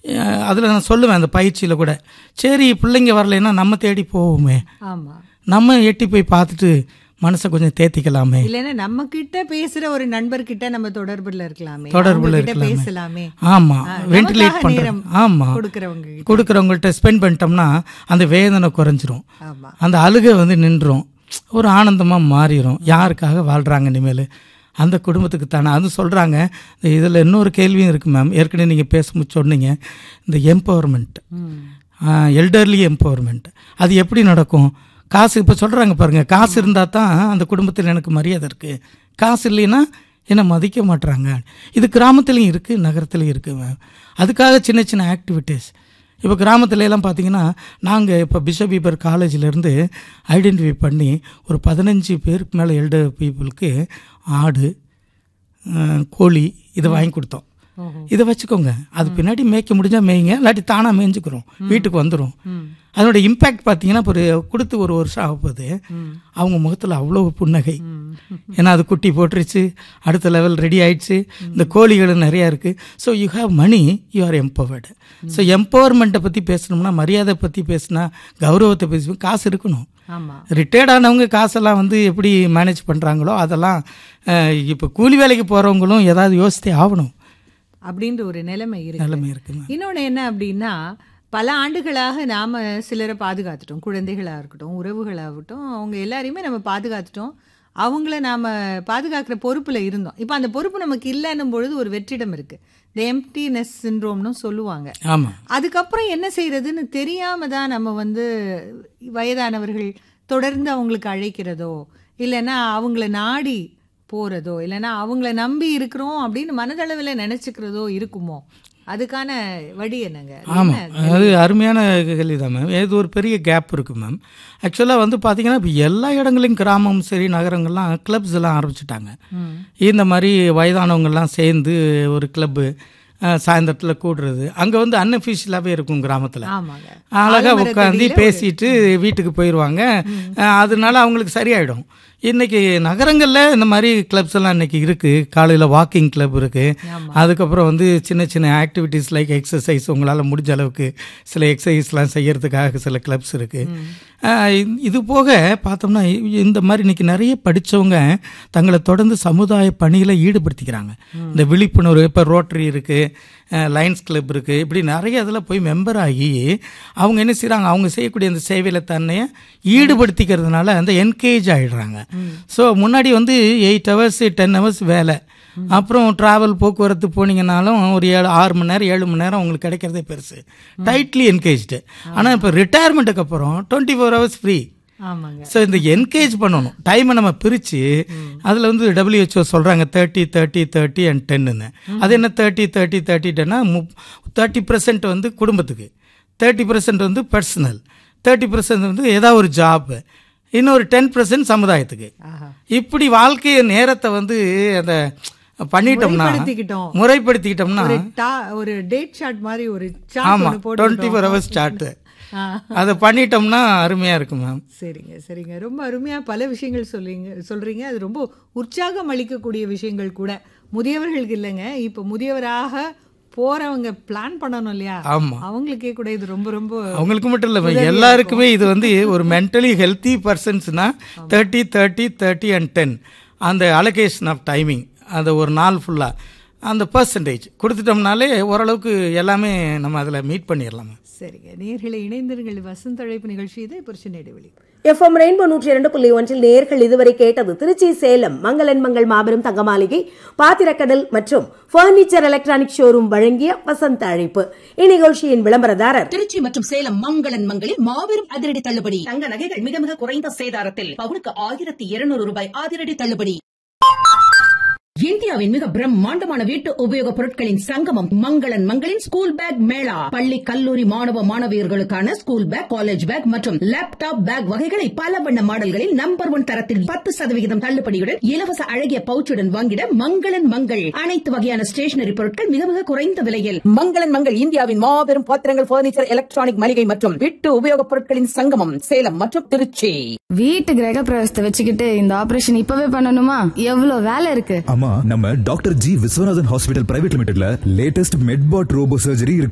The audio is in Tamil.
அதில் நான் சொல்லுவேன் அந்த பயிற்சியில் கூட, சரி பிள்ளைங்க வரலைன்னா நம்ம தேடி போவோமே, நம்ம எட்டி போய் பார்த்துட்டு மனசை கொஞ்சம் தேத்திக்கலாமே, இல்லைன்னா நம்ம கிட்ட பேசுற ஒரு நண்பர்கிட்ட நம்ம தொடர்புல இருக்கலாமே, பேசலாமே. ஆமா, வென்டிலேட் பண்றோம். ஆமா, கொடுக்கறவங்கள்ட்ட ஸ்பெண்ட் பண்ணிட்டோம்னா அந்த வேதனை குறைஞ்சிரும், அந்த அழுகை வந்து நின்றும், ஒரு ஆனந்தமா மாறிடும். யாருக்காக வாழ்றாங்க இனிமேல், அந்த குடும்பத்துக்கு தானே. அது சொல்கிறாங்க. இதில் இன்னொரு கேள்வியும் இருக்குது மேம், ஏற்கனவே நீங்கள் பேச சொன்னீங்க, இந்த எம்பவர்மெண்ட், எல்டர்லி எம்பவர்மெண்ட், அது எப்படி நடக்கும்? காசு இப்போ சொல்கிறாங்க பாருங்கள், காசு இருந்தால் தான் அந்த குடும்பத்தில் எனக்கு மரியாதை இருக்குது, காசு இல்லைன்னா என்னை மதிக்க மாட்டுறாங்க. இது கிராமத்துலேயும் இருக்குது, நகரத்துலேயும் இருக்குது மேம். அதுக்காக சின்ன சின்ன ஆக்டிவிட்டீஸ் இப்போ கிராமத்துலலாம் பார்த்தீங்கன்னா, நாங்கள் இப்போ பிஷப் பீபர் காலேஜிலேருந்து ஐடென்டிஃபை பண்ணி ஒரு 15 பேருக்கு மேலே எல்டர் பீப்புளுக்கு ஆடு, கோழி இதை வாங்கி கொடுத்தோம். இதை வச்சுக்கோங்க, அது பின்னாடி மேய்க்க முடிஞ்சால் மேய்ங்க, இல்லாட்டி தானாக மேய்ஞ்சிக்கிறோம், வீட்டுக்கு வந்துடும். அதனோட இம்பேக்ட் பார்த்தீங்கன்னா இப்போ கொடுத்து ஒரு வருஷம் ஆகும்போது அவங்க முகத்தில் அவ்வளோ புன்னகை. ஏன்னா அது குட்டி போட்டுருச்சு, அடுத்த லெவல் ரெடி ஆயிடுச்சு, இந்த கோழிகளும் நிறையா இருக்குது. So you have money, you are empowered. So எம்பவர்மெண்ட்டை பற்றி பேசணும்னா, மரியாதை பற்றி பேசினா, கௌரவத்தை பேசணும், காசு இருக்கணும். ரிட்டையர்ட் ஆனவங்க காசெல்லாம் வந்து எப்படி மேனேஜ் பண்ணுறாங்களோ அதெல்லாம் இப்போ கூலி வேலைக்கு போகிறவங்களும் ஏதாவது யோசித்தே ஆகணும் அப்படின்ற ஒரு நிலைமை இருக்கு. இன்னொன்று என்ன அப்படின்னா, பல ஆண்டுகளாக நாம் சிலரை பாதுகாத்துட்டோம், குழந்தைகளாக இருக்கட்டும், உறவுகளாகட்டும், அவங்க எல்லாரையுமே நம்ம பாதுகாத்துட்டோம், அவங்கள நாம் பாதுகாக்கிற பொறுப்பில் இருந்தோம். இப்போ அந்த பொறுப்பு நமக்கு இல்லைன்னும் பொழுது ஒரு வெற்றிடம் இருக்குது, இந்த எம்டினஸ் சிண்ட்ரோம்னு சொல்லுவாங்க. அதுக்கப்புறம் என்ன செய்யறதுன்னு தெரியாம தான் நம்ம வந்து வயதானவர்கள் தொடர்ந்து அவங்களுக்கு அழைக்கிறதோ, இல்லைன்னா அவங்கள நாடி போறதோ, இல்லைன்னா அவங்கள நம்பி இருக்கிறோம் அப்படின்னு மனதளவில் நினைச்சுக்கிறதோ இருக்குமோ? அதுக்கான வழி என்னங்க? ஆமாம், அது அருமையான கேள்வி தான் மேம். இது ஒரு பெரிய கேப் இருக்குது மேம். ஆக்சுவலாக வந்து பார்த்தீங்கன்னா இப்போ எல்லா இடங்களையும், கிராமம் சரி நகரங்கள்லாம் கிளப்ஸ் எல்லாம் ஆரம்பிச்சிட்டாங்க. இந்த மாதிரி வயதானவங்கள்லாம் சேர்ந்து ஒரு கிளப்பு சாயந்தரத்தில் கூடுறது, அங்கே வந்து அன்அஃபிஷியலாகவே இருக்கும் கிராமத்தில், அழகாக உட்காந்து பேசிட்டு வீட்டுக்கு போயிடுவாங்க. அதனால அவங்களுக்கு சரியாயிடும். இன்றைக்கி நகரங்களில் இந்த மாதிரி கிளப்ஸ் எல்லாம் இன்றைக்கி இருக்குது. காலையில் வாக்கிங் கிளப் இருக்குது, அதுக்கப்புறம் வந்து சின்ன சின்ன ஆக்டிவிட்டீஸ் லைக் எக்ஸசைஸ், உங்களால் முடிஞ்ச அளவுக்கு சில எக்ஸசைஸ்லாம் செய்கிறதுக்காக சில கிளப்ஸ் இருக்குது. இது போக பார்த்தோம்னா இந்த மாதிரி இன்றைக்கி நிறைய படித்தவங்க தங்களை தொடர்ந்து சமுதாய பணியில் ஈடுபடுத்திக்கிறாங்க. இந்த விழிப்புணர்வு, இப்போ ரோட்டரி இருக்குது, லயன்ஸ் கிளப் இருக்குது, இப்படி நிறைய இதில் போய் மெம்பர் ஆகி அவங்க என்ன செய்கிறாங்க, அவங்க செய்யக்கூடிய அந்த சேவையில் தன்னையை ஈடுபடுத்திக்கிறதுனால அந்த என்கேஜ் ஆகிடுறாங்க. ஸோ முன்னாடி வந்து 8 hours 10 hours வேலை, அப்புறம் ட்ராவல் போக்குவரத்து போனீங்கன்னாலும் ஒரு 6 மணி நேரம் 7 மணி நேரம் உங்களுக்கு கிடைக்கிறதே பெருசு, டைட்லி என்கேஜ்டு. ஆனால் இப்போ ரிட்டையர்மெண்ட்டுக்கு அப்புறம் 24 hours ஃப்ரீ. ஸோ இந்த என்கேஜ் பண்ணணும், டைமை நம்ம பிரித்து, அதில் வந்து WHO சொல்கிறாங்க 30-30-30 and 10ன்னு. அது என்ன 30-30-30-10னா 30% வந்து குடும்பத்துக்கு, 30% வந்து பர்சனல், 30% வந்து ஏதாவது ஒரு ஜாப், இன்னொரு 10% சமுதாயத்துக்கு. இப்படி வாழ்க்கைய நேரத்தை வந்து அந்த பண்ணிட்டோம்னா, முறைப்படுத்திக்கிட்டோம்னா ஒரு டேட் சார்ட் மாதிரி ஒரு 24 hours சார்ட் அதை பண்ணிட்டோம்னா அருமையா இருக்கும் மேம். சரிங்க, ரொம்ப அருமையா பல விஷயங்கள் சொல்றீங்க. அது ரொம்ப உற்சாகம் அளிக்கக்கூடிய விஷயங்கள் கூட. முதியவர்களுக்கு இல்லைங்க, இப்போ முதியவராக போறவங்க பிளான் பண்ணணும் இல்லையா, அவங்களுக்கே கூட இது ரொம்ப ரொம்ப, அவங்களுக்கு மட்டும் இல்லை எல்லாருக்குமே இது வந்து ஒரு மென்டலி ஹெல்த்தி பர்சன்ஸ்னா 30-30-30 and 10 அந்த அலோகேஷன் ஆஃப் டைமிங், அந்த ஒரு நாள் ஃபுல்லாக அந்த பர்சன்டேஜ் கொடுத்துட்டோம்னாலே ஓரளவுக்கு எல்லாமே நம்ம அதில் மீட் பண்ணிடலாம். சரிங்க, நேயர்களை இணைந்திருங்கள். வசந்த அழைப்பு நிகழ்ச்சி இது. பிரச்சனை இடைவெளி. FM ரெயின்போ 102.1 நேயர்கள் இதுவரை கேட்டது திருச்சி சேலம் மங்களன் மங்கள் மாபெரும் தங்க மாளிகை, பாத்திரக்கடல் மற்றும் பர்னிச்சர் எலக்ட்ரானிக் ஷோரூம் வழங்கிய வசந்த அழைப்பு. இந்நிகழ்ச்சியின் விளம்பரதாரர் திருச்சி மற்றும் சேலம் மங்களன் மங்களில் மாபெரும் அதிரடி தள்ளுபடி. தங்க நகைகள் மிக மிக குறைந்த சேதாரத்தில் பவுனுக்கு 1200 ரூபாய் அதிரடி தள்ளுபடி. இந்தியாவின் மிக பிரம்மாண்டமான வீட்டு உபயோகப் பொருட்களின் சங்கமம் மங்களன் மங்களின் ஸ்கூல் பேக் மேளா. பள்ளி கல்லூரி மாணவ மாணவியர்களுக்கான ஸ்கூல் பேக், காலேஜ் பேக் மற்றும் லேப்டாப் பேக் வகைகளை பல வண்ண மாடல்களில் நம்பர் 1 தரத்தில் 10% தள்ளுபடியுடன் இலவச அழகிய பவுச்சுடன் வாங்கிட மங்களன் மங்கள். அனைத்து வகையான ஸ்டேஷனரி பொருட்கள் மிக மிக குறைந்த விலையில். மங்களன் மங்கள் இந்தியாவின் மாபெரும் பாத்திரங்கள், பர்னிச்சர், எலக்ட்ரானிக் மளிகை மற்றும் வீட்டு உபயோகப் பொருட்களின் சங்கமம் சேலம் மற்றும் திருச்சி. வீட்டு கிரக பிரவேசத்தை வச்சுக்கிட்டு இந்த ஆபரேஷன் இப்பவே பண்ணணுமா? எவ்வளவு வேலை இருக்கு. நம்ம doctor G Viswanathan hospital private லிமிடெட்ல latest மெட்பாட் robot surgery